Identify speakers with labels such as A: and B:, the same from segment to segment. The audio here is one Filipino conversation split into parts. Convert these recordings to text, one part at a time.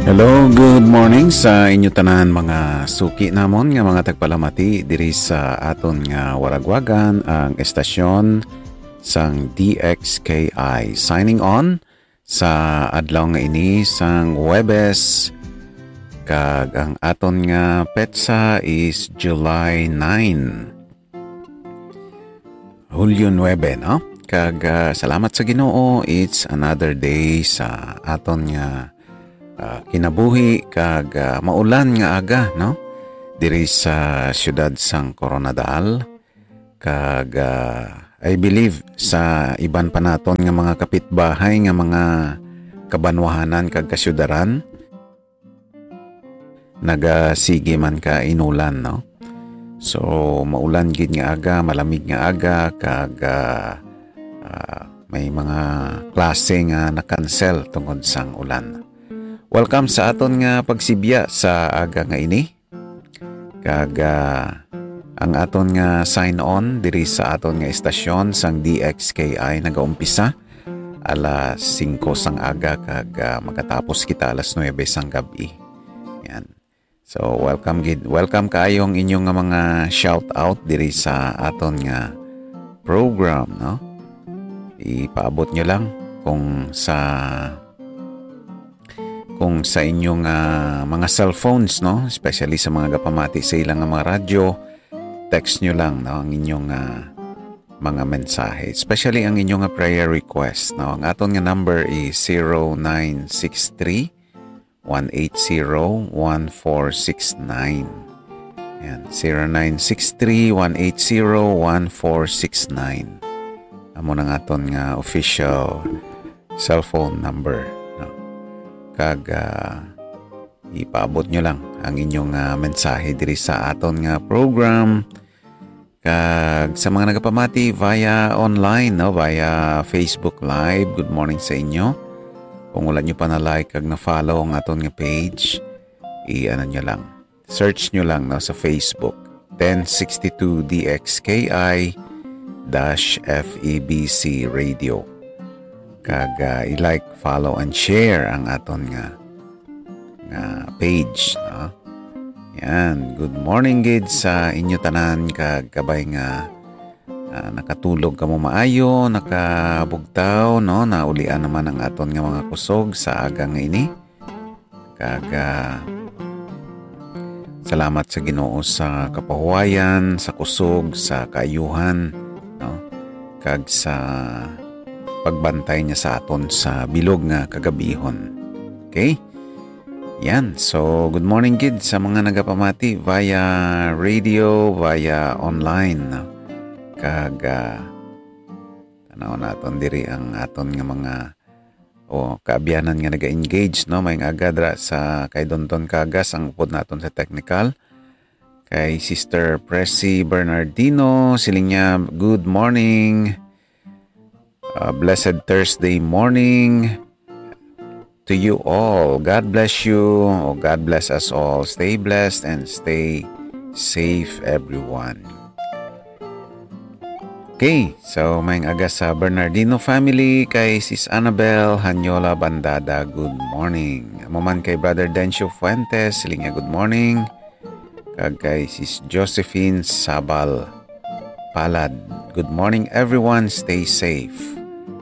A: Hello, good morning sa inyo tanan mga suki namon nga mga tagpalamati diri sa aton nga waragwagan ang estasyon sang DXKI. Signing on sa adlaw nga ini sang Huwebes kag ang aton nga petsa is July 9. Hulyo 9, no? Kag salamat sa Ginoo, it's another day sa aton nga kinabuhi kag maulan nga aga, no? Diri sa siyudad sang Coronadal kag I believe sa iban pa naton nga mga kapitbahay nga mga kabanwahanan kag kasyudaran nagasige man ka inulan, no? So maulan gid nga aga, malamig nga aga kag may mga klase nga na-cancel tungod sang ulan. Welcome sa aton nga pagsibya sa aga nga ini. Kag ang aton nga sign on diri sa aton nga estasyon sang DXKI nagaumpisa alas 5 sang aga kag makatapos kita alas 9 sang gabi. Yan. So welcome kaayong inyong nga mga shout out diri sa aton nga program, no? Ipaabot nyo lang kung sa inyong mga cellphones, no? Especially sa mga kapamati sa ilang mga radyo, text nyo lang, no? Ang inyong mga mensahe. Especially ang inyong prayer request, no? Ang aton nga number is 0963-180-1469. Yan, 0963-180-1469. Amo ng aton nga official cellphone number. Kag ipaabot nyo lang ang inyong mensahe diri sa aton nga program. Kag sa mga nagapamati via online, no, via Facebook Live, good morning sa inyo. Kung wala nyo pa na like kag na follow ang aton nga page, nyo lang, search nyo lang, no, sa Facebook 1062 DXKI-FEBC Radio. Kag i-like, follow, and share ang aton nga page, no? Yan, good morning gid sa inyo tanan kag kabay nga nakatulog kamo maayo, nakabugtaw, no? Naulian naman ang aton nga mga kusog sa aga nga ini. Kag salamat sa Ginoo sa kapahuwayan, sa kusog, sa kaayuhan, no? Kag sa pagbantay niya sa aton sa bilog nga kagabihon. Okay? Yan. So, good morning kid sa mga nagapamati via radio, via online. Kag tanaw naton diri ang aton nga mga kaabyanan nga naga-engage, no? May agadra sa kay Donton Kagas ang upod naton sa technical. Kay Sister Presi Bernardino, siling niya, good morning. Blessed Thursday morning to you all. God bless you. God bless us all. Stay blessed and stay safe, everyone. Okay, so may aga sa Bernardino family, kay Sis Annabel Hanyola Bandada, good morning. Maman kay Brother Dencio Fuentes, siling niya, good morning. Kag kay Sis Josephine Sabal Palad, good morning everyone, stay safe.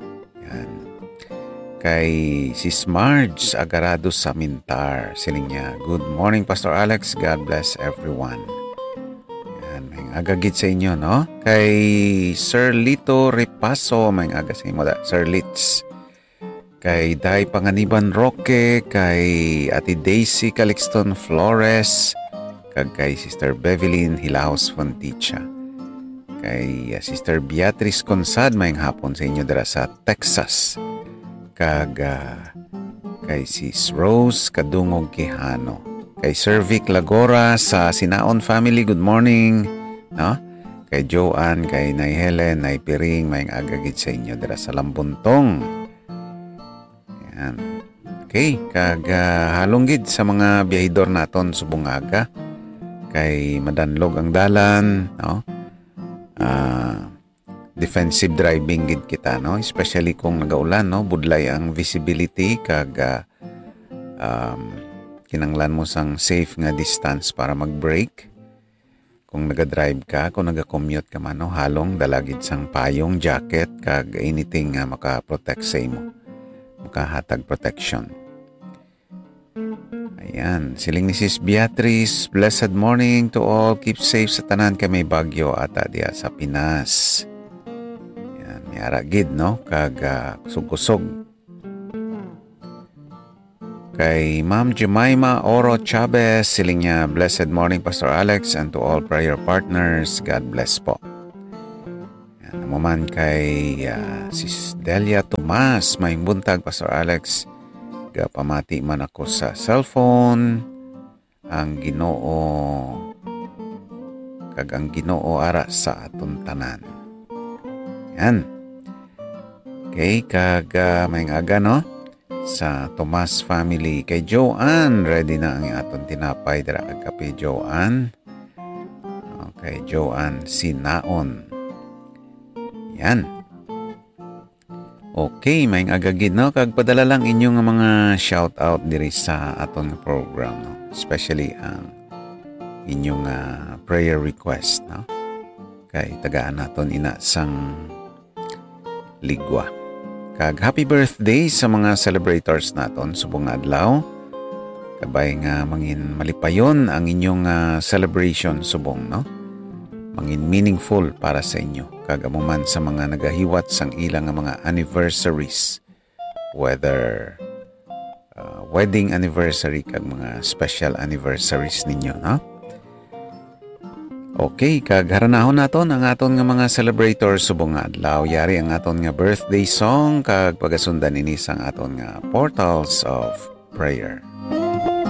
A: Kay Sis Marge Agarado Samintar, siling niya, good morning Pastor Alex, God bless everyone. Yan, may agagit sa inyo, no? Kay Sir Lito Repaso, may aga sa inyo, Sir Litz. Kay Day Panganiban Roque, kay Ate Daisy Calixton Flores, kag kay Sister Bevelyn Hilaos Fonticha. Kay Sister Beatrice Consad, may hapon sa inyo dara sa Texas. Kag kay Sis Rose Kadungog Quijano, kay Sir Vic Lagora sa Sinaon family, good morning, no? Kay Joanne, kay Nay Helen, Nay Piring, may agagid sa inyo dira sa Lambuntong. Yan. Okay, kag halonggid sa mga biyahidor naton subong aga, kay madanlog ang dalan, no? Defensive driving gid kita, no? Especially kung nagaulan, no? Budlay ang visibility kag kinanglan mo sang safe nga distance para mag-break. Kung naga-drive ka, kung naga-commute ka man, no, halong dalagid sang payong, jacket, kag anything nga maka-protect sa imo. Makahatag protection. Ayan, siling ni Sis Beatrice, blessed morning to all. Keep safe sa tanan kay may bagyo ata diya sa Pinas. Ayan, may aragid, no? Kag kusog-kusog. Kay Ma'am Jemima Oro Chavez, siling niya, blessed morning Pastor Alex and to all prayer partners. God bless po. Yan naman kay Sis Delia Tomas, may buntag Pastor Alex. Pamati man ako sa cellphone. Ang Ginoo kag ang Ginoo ara sa aton tanan. Yan. Okay, kag may aga, no? Sa Tomas family kay Joanne, ready na ang aton tinapay dira kag kape Joanne. Okay, Joanne Sinaon. Yan. Okay, may agagid, no? Kag padala lang inyong mga shout out diri sa aton program, no? Especially ang inyong prayer request, no? Kay tagaan naton ina sang ligwa. Kag happy birthday sa mga celebrators naton subong adlaw. Kabay nga mangin malipayon ang inyong celebration subong, no? Mangin meaningful para sa inyo. Kag amuman sa mga nagahiwat sang ilang mga anniversaries, whether wedding anniversary kag mga special anniversaries ninyo, no? Okay, kag haranahon naton ang aton nga mga celebrators subong adlaw. Yari ang aton nga birthday song kag pagasundan ini sang aton nga portals of prayer.